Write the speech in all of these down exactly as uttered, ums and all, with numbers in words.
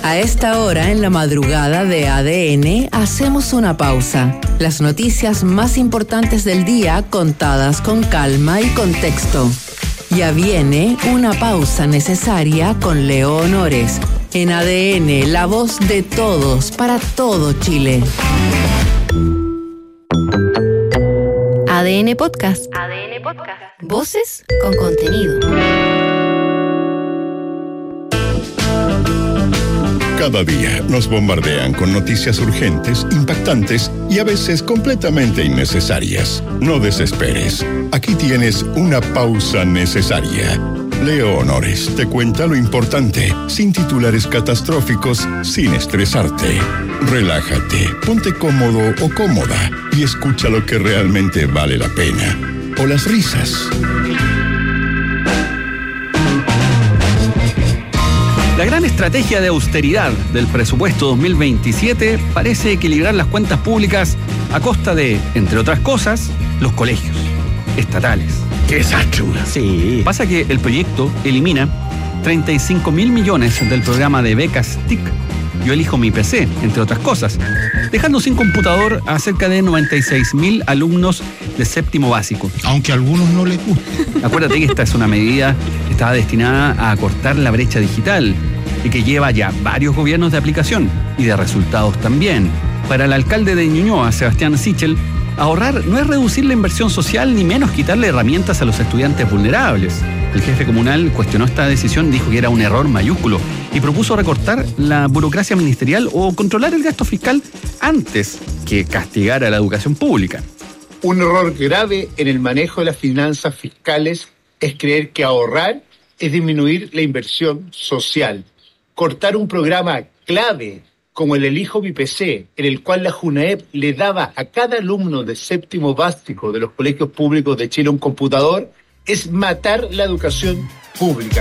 A esta hora, en la madrugada de A D N, hacemos una pausa. Las noticias más importantes del día contadas con calma y contexto. Ya viene una pausa necesaria con Leo Honores. En A D N, la voz de todos para todo Chile. A D N Podcast. A D N Podcast. Voces con contenido. Cada día nos bombardean con noticias urgentes, impactantes y a veces completamente innecesarias. No desesperes. Aquí tienes una pausa necesaria. Leo Honores te cuenta lo importante, sin titulares catastróficos, sin estresarte. Relájate, ponte cómodo o cómoda y escucha lo que realmente vale la pena. O las risas. La gran estrategia de austeridad del presupuesto dos mil veintisiete parece equilibrar las cuentas públicas a costa de, entre otras cosas, los colegios estatales. ¡Qué desastre! Sí. Pasa que el proyecto elimina treinta y cinco mil millones del programa de becas T I C, Yo elijo mi P C, entre otras cosas, dejando sin computador a cerca de noventa y seis mil alumnos de séptimo básico. Aunque a algunos no les gusta. Acuérdate que esta es una medida que estaba destinada a acortar la brecha digital y que lleva ya varios gobiernos de aplicación y de resultados también. Para el alcalde de Ñuñoa, Sebastián Sichel, ahorrar no es reducir la inversión social ni menos quitarle herramientas a los estudiantes vulnerables. El jefe comunal cuestionó esta decisión, dijo que era un error mayúsculo y propuso recortar la burocracia ministerial o controlar el gasto fiscal antes que castigar a la educación pública. Un error grave en el manejo de las finanzas fiscales es creer que ahorrar es disminuir la inversión social. Cortar un programa clave como el Elijo mi P C, en el cual la JUNAEP le daba a cada alumno de séptimo básico de los colegios públicos de Chile un computador, es matar la educación pública.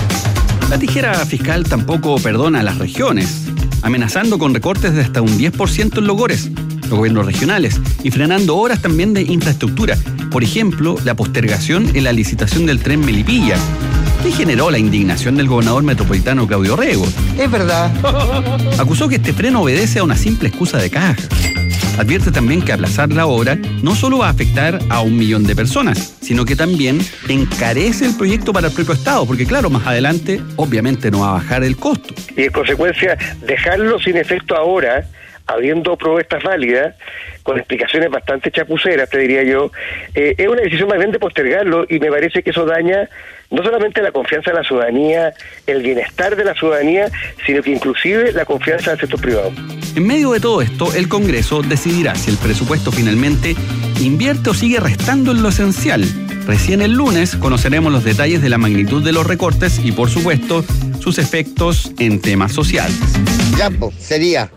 La tijera fiscal tampoco perdona a las regiones, amenazando con recortes de hasta un diez por ciento en logores, los gobiernos regionales, y frenando obras también de infraestructura. Por ejemplo, la postergación en la licitación del tren Melipilla, que generó la indignación del gobernador metropolitano Claudio Rego. Es verdad. Acusó que este freno obedece a una simple excusa de caja. Advierte también que aplazar la obra no solo va a afectar a un millón de personas, sino que también encarece el proyecto para el propio Estado, porque claro, más adelante obviamente no va a bajar el costo. Y en consecuencia, dejarlo sin efecto ahora, habiendo propuestas válidas, con explicaciones bastante chapuceras, te diría yo, eh, es una decisión más bien de postergarlo, y me parece que eso daña no solamente la confianza de la ciudadanía, el bienestar de la ciudadanía, sino que inclusive la confianza del sector privado. En medio de todo esto, el Congreso decidirá si el presupuesto finalmente invierte o sigue restando en lo esencial. Recién el lunes conoceremos los detalles de la magnitud de los recortes y, por supuesto, sus efectos en temas sociales. Ya, pues, sería.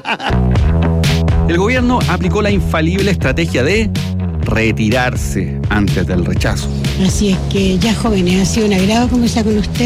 El gobierno aplicó la infalible estrategia de retirarse antes del rechazo. Así es que ya, jóvenes, ha sido un agrado conversar con usted.